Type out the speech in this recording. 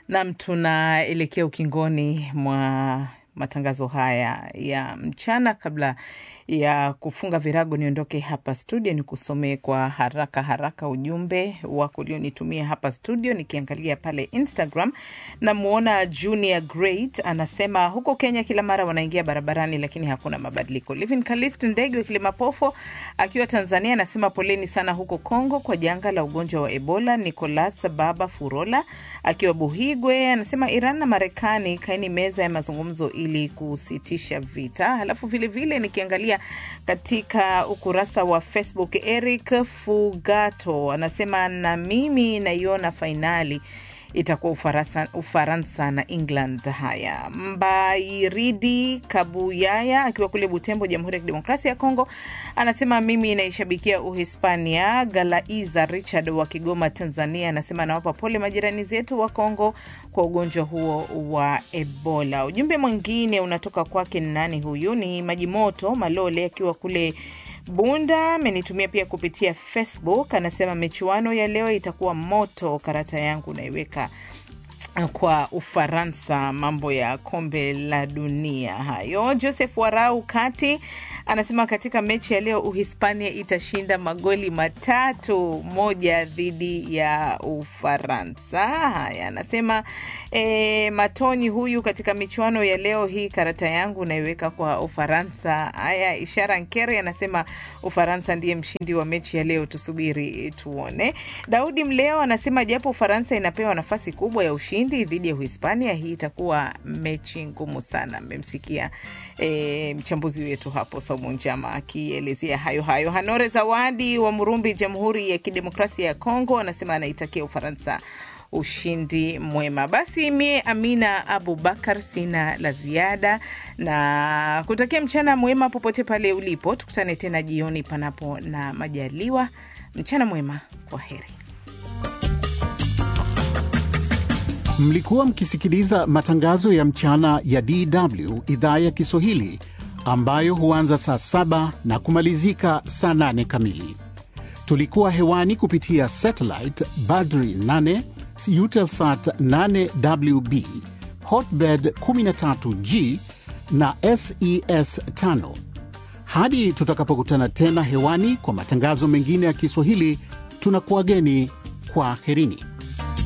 Na tunaelekea ukingoni mwa matangazo haya ya mchana. Kabla ya kufunga virago niondoke hapa studio, ni kusomee kwa haraka ujumbe wako ulionitumia hapa studio. Nikiangalia pale Instagram na muona Junior Great anasema huko Kenya kila mara wanaingia barabarani lakini hakuna mabadiliko. Livin Kalist Ndege wa Kilimapofo akiwa Tanzania anasema poleni sana huko Kongo kwa janga la ugonjwa wa Ebola. Nicolas Baba Furola akiwa Buhigwe anasema Iran na Marekani kaini meza ya mazungumzo ili kusitisha vita. Halafu vile vile nikiangalia katika ukurasa wa Facebook, Eric Fugato anasema na mimi naiona finali itakuwa Ufaransa na England. Haya, Mbairidi Kabuyaya akiwa kule Butembo, Jamhuri ya Kidemokrasia ya Kongo anasema mimi naishabikia Uhispania. Galaiza Richard wa Kigoma, Tanzania anasema nawapa pole majirani zetu wa Kongo kwa ugonjwa huo wa Ebola. Ujumbe mwingine unatoka kwake, nani huyu? Ni Majimoto Malole akiwa kule Bunda, amenitumia pia kupitia Facebook. Anasema michuano ya leo itakuwa moto, karata yangu naiweka kwa Ufaransa, mambo ya kombe la dunia hayo. Joseph Warau Kati anasema katika mechi ya leo Uhispania itashinda magoli 3-1 dhidi ya Ufaransa. Haya, anasema Matoni huyu katika michuano ya leo hii karata yangu naiweka kwa Ufaransa. Haya, Ishara Nkere anasema Ufaransa ndiye mshindi wa mechi ya leo, tusubiri tuone. Daudi Mleo anasema japo Ufaransa inapewa nafasi kubwa ya ushindi dhidi ya Uhispania, hii itakuwa mechi ngumu sana. Mmemsikia mchambuzi wetu hapo Saumu Njama akielezea hayo. Hanore Zawadi wa Murumbi, Jamhuri ya Kidemokrasia ya Kongo anasema anaitakia Ufaransa ushindi mwema. Basi mie Amina Abubakar sina la ziada na kutakia mchana mwema popote pale ulipo. Tukutane tena jioni panapo na majaliwa. Mchana mwema, kwa heri. Mlikuwa mkisikiliza matangazo ya mchana ya DW idhaa ya Kiswahili ambayo huanza saa 7 na kumalizika saa 8 kamili. Tulikuwa hewani kupitia satellite Badri 8, Eutelsat 8WB, Hotbird 13G na SES 5. Hadi tutakapokutana tena hewani kwa matangazo mengine ya Kiswahili, tunakuageni kwa herini.